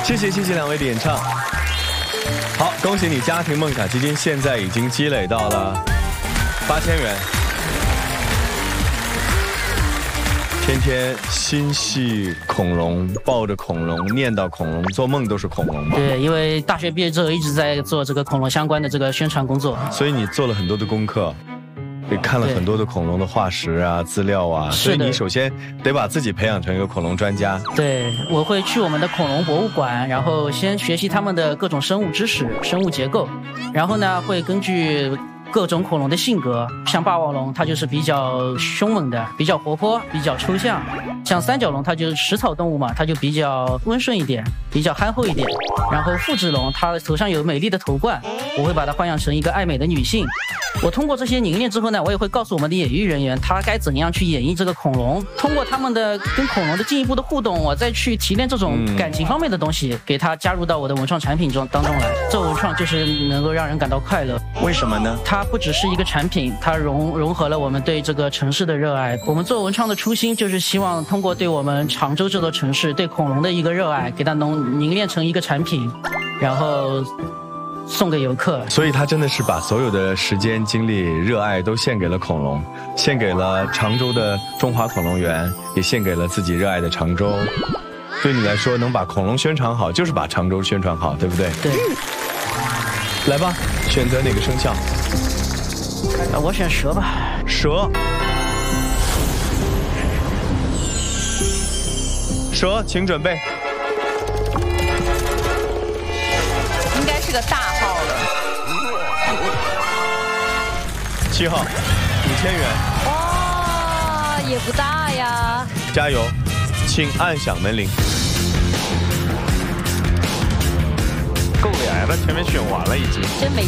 谢谢两位的演唱。好，恭喜你家庭梦想基金现在已经积累到了8000元。天天心系恐龙，抱着恐龙，念叨恐龙，做梦都是恐龙嘛。 对，因为大学毕业之后一直在做这个恐龙相关的这个宣传工作， 所以你做了很多的功课。也看了很多的恐龙的化石啊、资料啊，所以你首先得把自己培养成一个恐龙专家。 对，我会去我们的恐龙博物馆，然后先学习他们的各种生物知识、生物结构，然后呢会根据各种恐龙的性格，像霸王龙它就是比较凶猛的，比较活泼，比较抽象；像三角龙它就是食草动物嘛，它就比较温顺一点，比较憨厚一点。然后复制龙它头上有美丽的头冠，我会把它幻想成一个爱美的女性。我通过这些凝练之后呢，我也会告诉我们的演艺人员，他该怎样去演绎这个恐龙。通过他们的跟恐龙的进一步的互动，我再去提炼这种感情方面的东西，给它加入到我的文创产品当中来。做文创就是能够让人感到快乐。 为什么呢？ 它不只是一个产品，它融合了我们对这个城市的热爱。我们做文创的初心就是希望通过对我们常州这座城市对恐龙的一个热爱，给它凝练成一个产品，然后送给游客。 所以他真的是把所有的时间、精力、热爱都献给了恐龙，献给了常州的中华恐龙园，也献给了自己热爱的常州。对你来说，能把恐龙宣传好，就是把常州宣传好，对不对？ 对。 来吧，选择哪个生肖？ 我选蛇吧。 蛇。蛇，请准备。 应该是个大号了。 7号，5000元。 哇，也不大呀。 加油，请按响门铃。 够脸了，前面选完了已经。 真没